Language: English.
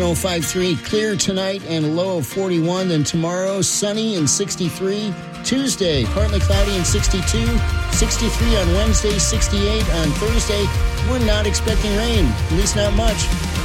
053, clear tonight and a low of 41. Then tomorrow, sunny and 63. Tuesday, partly cloudy and 62. 63 on Wednesday, 68 on Thursday. We're not expecting rain, at least not much.